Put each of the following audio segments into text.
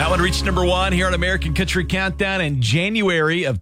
That one reached number one here on American Country Countdown in January of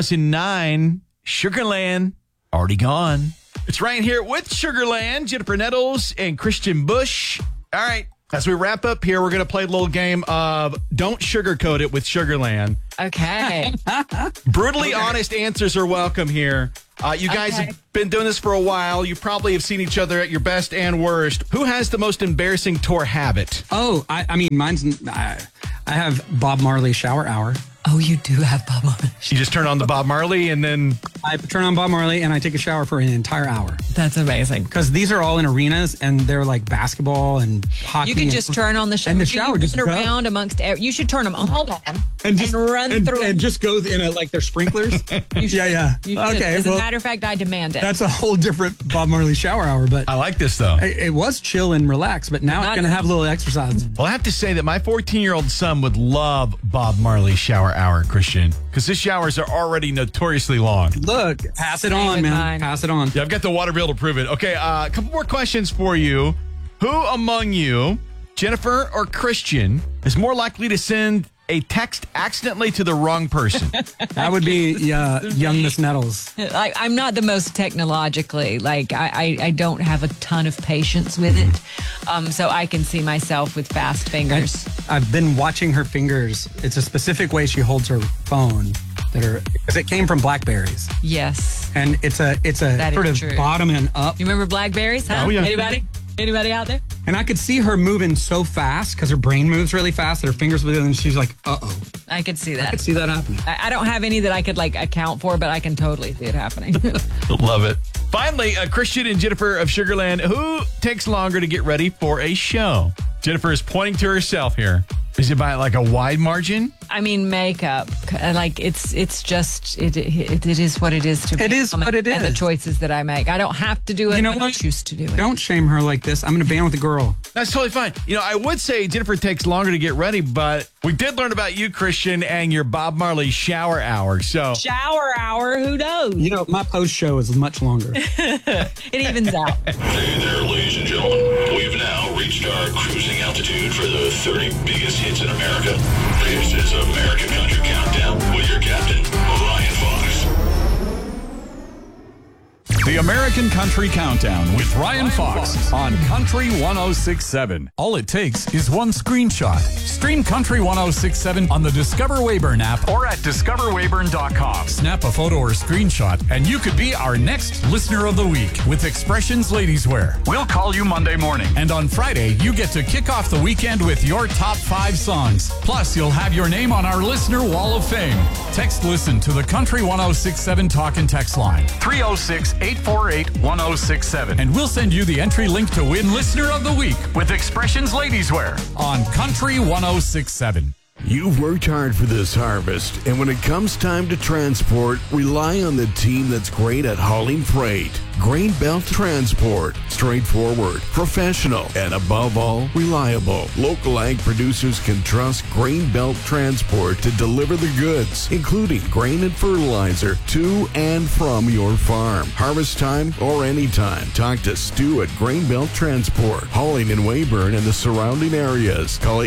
2009. Sugarland, already gone. It's Ryan here with Sugarland, Jennifer Nettles and Christian Bush. All right, as we wrap up here, we're going to play a little game of Don't Sugarcoat It with Sugarland. Okay. Brutally honest answers are welcome here. You guys have been doing this for a while. You probably have seen each other at your best and worst. Who has the most embarrassing tour habit? Oh, I mean, mine's... I have Bob Marley shower hour. Oh, you do have Bob Marley. You just turn on the Bob Marley and then... I turn on Bob Marley and I take a shower for an entire hour. That's amazing. Because these are all in arenas and they're like basketball and hockey. You can just turn on the shower. And the shower just run around amongst... You should turn them all on and run through. And just go in a, like they're sprinklers. Yeah. Okay. As a matter of fact, I demand it. That's a whole different Bob Marley shower hour. But I like this, though. It was chill and relaxed, but now it's going to have a little exercise. Well, I have to say that my 14-year-old son would love Bob Marley shower hour, Christian, because his showers are already notoriously long. Look, pass it on, man. Mine. Pass it on. Yeah, I've got the water bill to prove it. Okay, a couple more questions for you. Who among you, Jennifer or Christian, is more likely to send a text accidentally to the wrong person? That would be young Miss Nettles. I'm not the most technologically, I don't have a ton of patience with it. So I can see myself with fast fingers. I've been watching her fingers. It's a specific way she holds her phone. Because it came from Blackberries. Yes. And it's a sort of true. bottom and up. You remember Blackberries, huh? Oh, yeah. Anybody out there? And I could see her moving so fast because her brain moves really fast that her fingers move, and she's like, uh-oh. I could see that. I could see that happening. I don't have any that I could account for, but I can totally see it happening. Love it. Finally, Christian and Jennifer of Sugarland, who takes longer to get ready for a show? Jennifer is pointing to herself here. Is it by like a wide margin? I mean, makeup. It's just it is what it is to me. It is what it And the is. choices that I make. I don't have to do it. You know I what? choose to do it. Don't shame her like this. I'm going to band with the girl. That's totally fine. You know, I would say Jennifer takes longer to get ready, but we did learn about you, Christian, and your Bob Marley shower hour. So Shower hour. Who knows? You know, my post show is much longer. It evens out. Hey there, ladies and gentlemen. We've now reached our cruising altitude for the 30 biggest hits in America. This is American Country Countdown with your captain, Ryan Fox. The American Country Countdown with Ryan Fox on Country 106.7. All it takes is one screenshot. Stream Country 106.7 on the Discover Weyburn app or at discoverweyburn.com. Snap a photo or screenshot and you could be our next Listener of the Week with Expressions Ladies Wear. We'll call you Monday morning. And on Friday, you get to kick off the weekend with your top 5 songs. Plus, you'll have your name on our Listener Wall of Fame. Text Listen to the Country 106.7 talk and text line. 306-848-1067. And we'll send you the entry link to win Listener of the Week with Expressions Ladies Wear on Country 106.7. You've worked hard for this harvest, and when it comes time to transport, rely on the team that's great at hauling freight. Grain Belt Transport. Straightforward, professional, and above all, reliable. Local ag producers can trust Grain Belt Transport to deliver the goods, including grain and fertilizer, to and from your farm. Harvest time or anytime. Talk to Stu at Grain Belt Transport. Hauling in Weyburn and the surrounding areas. Call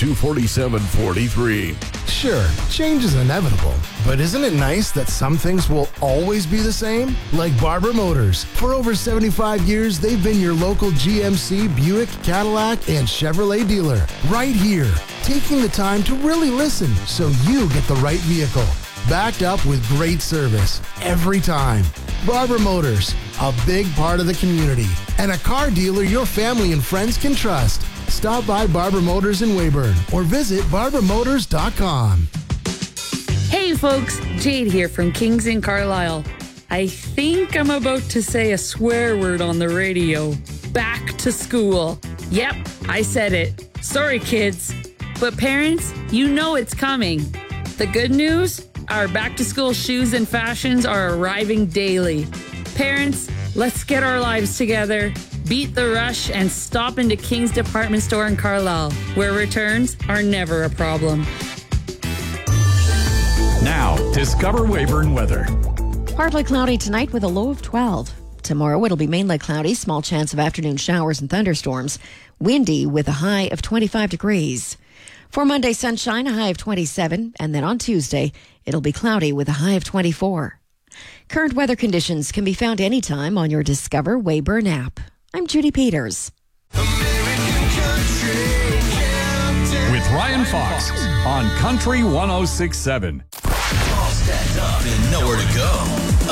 842-4743. Sure, change is inevitable, but isn't it nice that some things will always be the same? Like Barber Motors. For over 75 years, they've been your local GMC, Buick, Cadillac, and Chevrolet dealer. Right here, taking the time to really listen so you get the right vehicle. Backed up with great service every time. Barber Motors, a big part of the community, and a car dealer your family and friends can trust. Stop by Barber Motors in Weyburn or visit barbermotors.com. Hey folks, Jade here from Kings in Carlisle. I think I'm about to say a swear word on the radio. Back to school. Yep, I said it. Sorry kids. But parents, you know it's coming. The good news? Our back to school shoes and fashions are arriving daily. Parents, let's get our lives together. Beat the rush and stop into King's Department Store in Carlisle, where returns are never a problem. Now, Discover Weyburn weather. Partly cloudy tonight with a low of 12. Tomorrow it'll be mainly cloudy, small chance of afternoon showers and thunderstorms. Windy with a high of 25 degrees. For Monday, sunshine, a high of 27. And then on Tuesday, it'll be cloudy with a high of 24. Current weather conditions can be found anytime on your Discover Weyburn app. I'm Judy Peters. With Ryan Fox on Country 106.7. All stacked up and nowhere to go.